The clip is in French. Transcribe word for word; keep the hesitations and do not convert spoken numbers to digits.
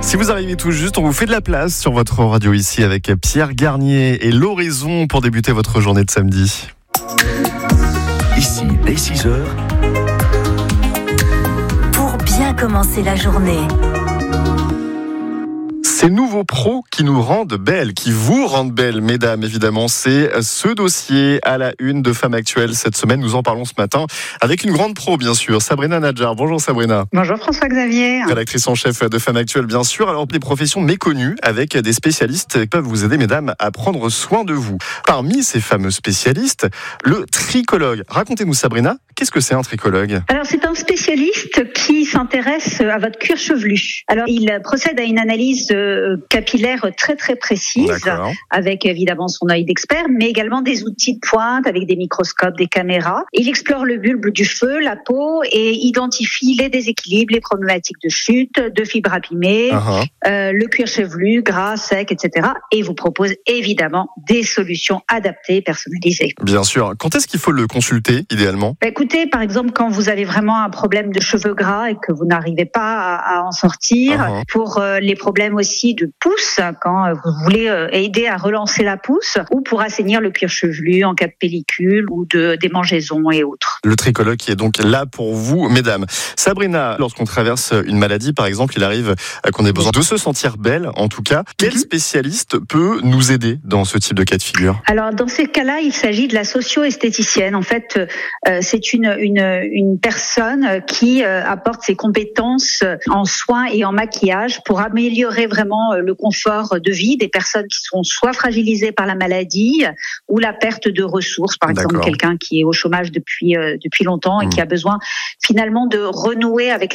Si vous arrivez tout juste, on vous fait de la place sur votre radio ici avec Pierre Garnier et l'Oraison pour débuter votre journée de samedi. Ici, dès six heures. Pour bien commencer la journée. Ces nouveaux pros qui nous rendent belles, qui vous rendent belles, mesdames, évidemment, c'est ce dossier à la une de Femmes Actuelles cette semaine. Nous en parlons ce matin avec une grande pro, bien sûr, Sabrina Nadjar. Bonjour Sabrina. Bonjour François-Xavier. Rédactrice en chef de Femmes Actuelles, bien sûr. Alors, des professions méconnues avec des spécialistes qui peuvent vous aider, mesdames, à prendre soin de vous. Parmi ces fameux spécialistes, le tricologue. Racontez-nous, Sabrina, qu'est-ce que c'est un tricologue ? Alors, c'est un spécialiste qui s'intéresse à votre cuir chevelu. Alors, il procède à une analyse capillaire très très précise, D'accord. avec évidemment son œil d'expert, mais également des outils de pointe avec des microscopes, des caméras. Il explore le bulbe du cheveu, la peau et identifie les déséquilibres, les problématiques de chute, de fibres abîmées, Uh-huh. euh, le cuir chevelu, gras, sec, et cetera. Et vous propose évidemment des solutions adaptées, personnalisées. Bien sûr. Quand est-ce qu'il faut le consulter, idéalement ? Bah, écoutez, par exemple, quand vous avez vraiment un problème de cheveux gras et que vous n'arrivez pas à, à en sortir, Uh-huh. pour euh, les problèmes aussi de pouce, quand euh, vous voulez euh, aider à relancer la pousse, ou pour assainir le cuir chevelu en cas de pellicule ou de démangeaisons et autres. Le tricologue qui est donc là pour vous, mesdames. Sabrina, lorsqu'on traverse une maladie, par exemple, il arrive qu'on ait besoin de se sentir belle, en tout cas. Quel Mhm. spécialiste peut nous aider dans ce type de cas de figure ? Alors, dans ces cas-là, il s'agit de la socio-esthéticienne. En fait, euh, c'est une, une, une personne qui euh, apporte ses compétences en soins et en maquillage pour améliorer vraiment le confort de vie des personnes qui sont soit fragilisées par la maladie ou la perte de ressources. Par exemple, D'accord. quelqu'un qui est au chômage depuis, euh, depuis longtemps et Mmh. qui a besoin finalement de renouer avec